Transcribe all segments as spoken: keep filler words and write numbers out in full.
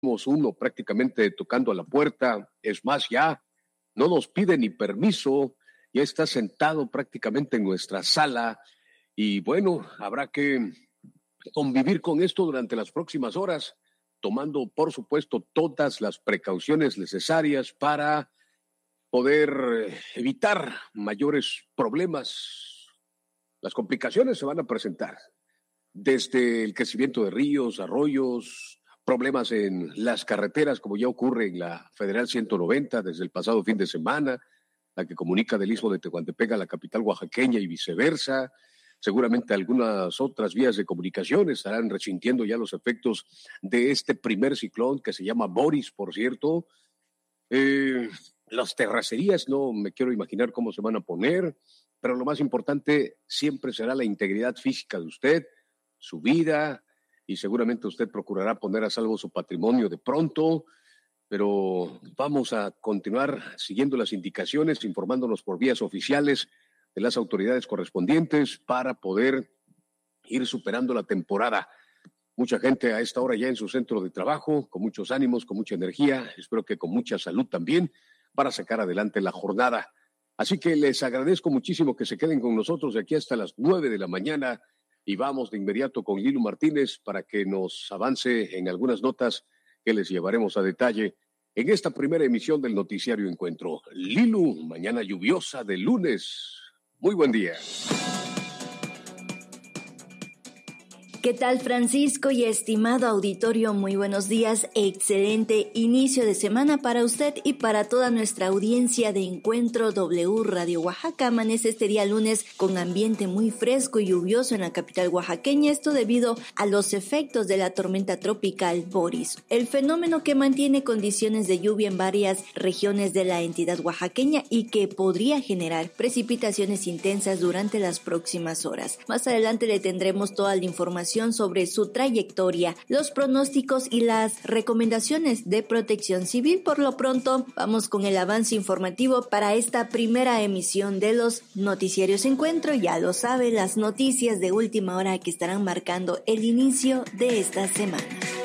uno prácticamente tocando a la puerta, es más, ya no nos pide ni permiso, ya está sentado prácticamente en nuestra sala y bueno, habrá que convivir con esto durante las próximas horas, tomando por supuesto todas las precauciones necesarias para poder evitar mayores problemas. Las complicaciones se van a presentar desde el crecimiento de ríos, arroyos, problemas en las carreteras, como ya ocurre en la Federal ciento noventa desde el pasado fin de semana, la que comunica del istmo de Tehuantepec a la capital oaxaqueña y viceversa. Seguramente algunas otras vías de comunicación estarán resintiendo ya los efectos de este primer ciclón que se llama Boris, por cierto. Eh, las terracerías no me quiero imaginar cómo se van a poner, pero lo más importante siempre será la integridad física de usted, su vida, y seguramente usted procurará poner a salvo su patrimonio de pronto, pero vamos a continuar siguiendo las indicaciones, informándonos por vías oficiales de las autoridades correspondientes para poder ir superando la temporada. Mucha gente a esta hora ya en su centro de trabajo, con muchos ánimos, con mucha energía, espero que con mucha salud también, para sacar adelante la jornada. Así que les agradezco muchísimo que se queden con nosotros de aquí hasta las nueve de la mañana y vamos de inmediato con Lilu Martínez para que nos avance en algunas notas que les llevaremos a detalle en esta primera emisión del Noticiario Encuentro. Lilu, mañana lluviosa de lunes. Muy buen día. ¿Qué tal, Francisco y estimado auditorio? Muy buenos días, excelente inicio de semana para usted y para toda nuestra audiencia de Encuentro W Radio Oaxaca. Amanece este día lunes con ambiente muy fresco y lluvioso en la capital oaxaqueña, esto debido a los efectos de la tormenta tropical Boris, el fenómeno que mantiene condiciones de lluvia en varias regiones de la entidad oaxaqueña y que podría generar precipitaciones intensas durante las próximas horas. Más adelante le tendremos toda la información sobre su trayectoria, los pronósticos y las recomendaciones de protección civil. Por lo pronto, vamos con el avance informativo para esta primera emisión de los Noticiarios Encuentro. Ya lo sabe, las noticias de última hora que estarán marcando el inicio de esta semana.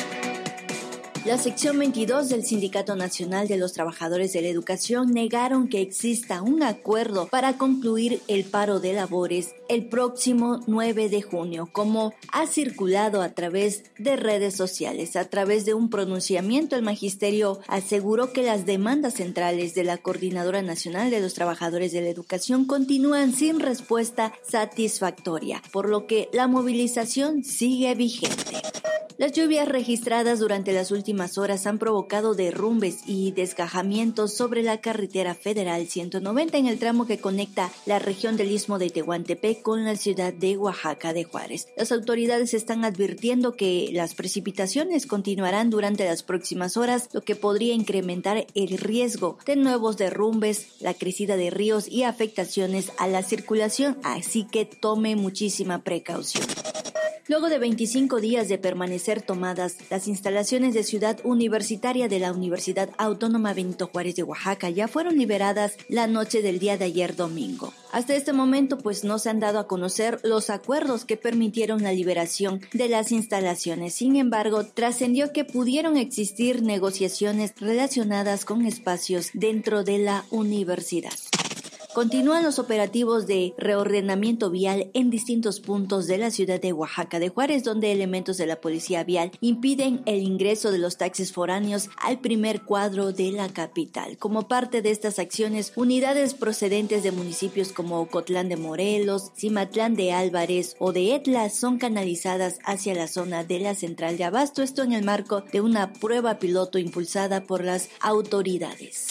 La sección veintidós del Sindicato Nacional de los Trabajadores de la Educación negaron que exista un acuerdo para concluir el paro de labores el próximo nueve de junio, como ha circulado a través de redes sociales. A través de un pronunciamiento, el magisterio aseguró que las demandas centrales de la Coordinadora Nacional de los Trabajadores de la Educación continúan sin respuesta satisfactoria, por lo que la movilización sigue vigente. Las lluvias registradas durante las últimas horas han provocado derrumbes y desgajamientos sobre la carretera federal ciento noventa en el tramo que conecta la región del istmo de Tehuantepec con la ciudad de Oaxaca de Juárez. Las autoridades están advirtiendo que las precipitaciones continuarán durante las próximas horas, lo que podría incrementar el riesgo de nuevos derrumbes, la crecida de ríos y afectaciones a la circulación, así que tome muchísima precaución. Luego de veinticinco días de permanecer tomadas, las instalaciones de Ciudad Universitaria de la Universidad Autónoma Benito Juárez de Oaxaca ya fueron liberadas la noche del día de ayer domingo. Hasta este momento, pues no se han dado a conocer los acuerdos que permitieron la liberación de las instalaciones. Sin embargo, trascendió que pudieron existir negociaciones relacionadas con espacios dentro de la universidad. Continúan los operativos de reordenamiento vial en distintos puntos de la ciudad de Oaxaca de Juárez, donde elementos de la policía vial impiden el ingreso de los taxis foráneos al primer cuadro de la capital. Como parte de estas acciones, unidades procedentes de municipios como Ocotlán de Morelos, Cimatlán de Álvarez o de Etla son canalizadas hacia la zona de la central de abasto, esto en el marco de una prueba piloto impulsada por las autoridades.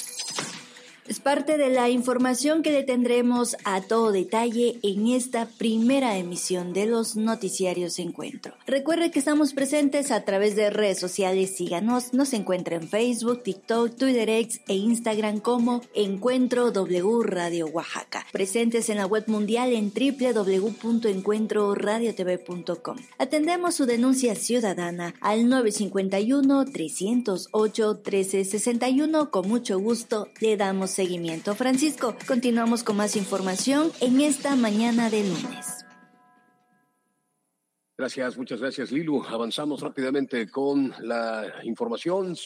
Es parte de la información que le tendremos a todo detalle en esta primera emisión de los Noticiarios Encuentro. Recuerde que estamos presentes a través de redes sociales, síganos, nos encuentra en Facebook, TikTok, Twitter X e Instagram como Encuentro W Radio Oaxaca. Presentes en la web mundial en doble u doble u doble u punto encuentro radio t v punto com. Atendemos su denuncia ciudadana al nueve cinco uno, tres cero ocho, uno tres seis uno. Con mucho gusto le damos seguimiento. Francisco, continuamos con más información en esta mañana de lunes. Gracias, muchas gracias, Lilu. Avanzamos rápidamente con la información.